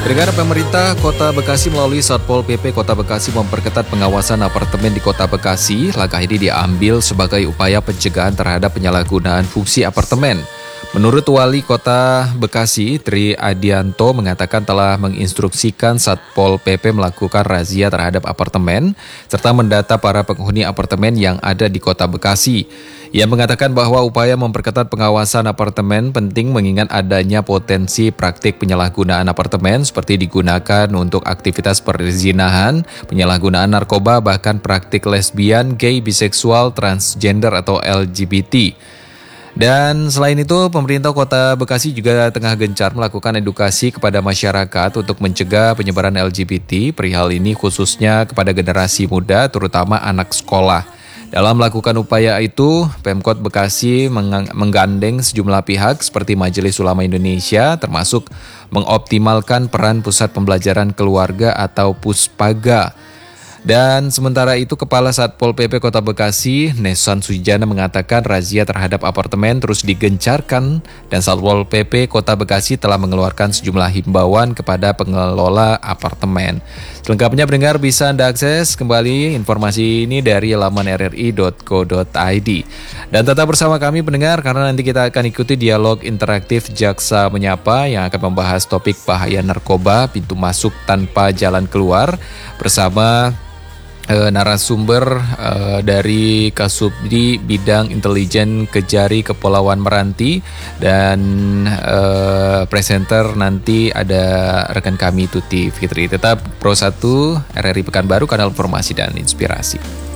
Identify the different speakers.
Speaker 1: Pendengar, pemerintah Kota Bekasi melalui Satpol PP Kota Bekasi memperketat pengawasan apartemen di Kota Bekasi. Langkah ini diambil sebagai upaya pencegahan terhadap penyalahgunaan fungsi apartemen. Menurut Wali Kota Bekasi, Tri Adianto mengatakan telah menginstruksikan Satpol PP melakukan razia terhadap apartemen serta mendata para penghuni apartemen yang ada di Kota Bekasi. Ia mengatakan bahwa upaya memperketat pengawasan apartemen penting mengingat adanya potensi praktik penyalahgunaan apartemen seperti digunakan untuk aktivitas perzinahan, penyalahgunaan narkoba, bahkan praktik lesbian, gay, biseksual, transgender atau LGBT. Dan selain itu, pemerintah Kota Bekasi juga tengah gencar melakukan edukasi kepada masyarakat untuk mencegah penyebaran LGBT. Perihal ini khususnya kepada generasi muda, terutama anak sekolah. Dalam melakukan upaya itu, Pemkot Bekasi menggandeng sejumlah pihak seperti Majelis Ulama Indonesia, termasuk mengoptimalkan peran Pusat Pembelajaran Keluarga atau Puspaga. Dan sementara itu, Kepala Satpol PP Kota Bekasi, Nesan Sujana, mengatakan razia terhadap apartemen terus digencarkan dan Satpol PP Kota Bekasi telah mengeluarkan sejumlah himbauan kepada pengelola apartemen. Selengkapnya pendengar bisa Anda akses kembali informasi ini dari laman rri.co.id. Dan tetap bersama kami pendengar karena nanti kita akan ikuti dialog interaktif Jaksa Menyapa yang akan membahas topik bahaya narkoba, pintu masuk tanpa jalan keluar bersama narasumber dari Kasubdi Bidang Intelijen Kejari Kepulauan Meranti dan presenter nanti ada rekan kami Tuti Fitri. Tetap Pro 1 RRI Pekanbaru, kanal informasi dan inspirasi.